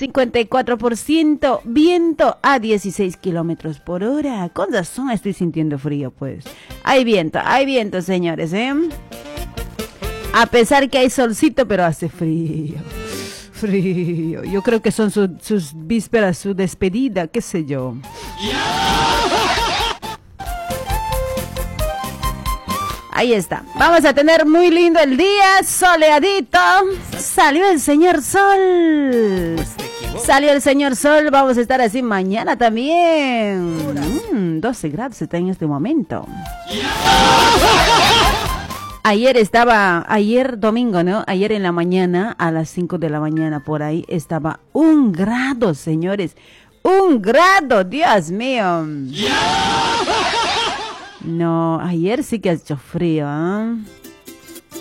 54%, viento a 16 kilómetros por hora. Con razón estoy sintiendo frío, pues. Hay viento, señores, ¿eh? A pesar que hay solcito, pero hace frío. Frío. Yo creo que son sus vísperas, su despedida, qué sé yo. Ahí está. Vamos a tener muy lindo el día, soleadito. Salió el señor sol. Salió el señor sol. Vamos a estar así mañana también. 12 grados está en este momento. Ayer domingo, ¿no? Ayer en la mañana, a las 5 de la mañana por ahí, estaba 1 grado, señores. 1 grado, Dios mío. No, ayer sí que ha hecho frío, ¿eh?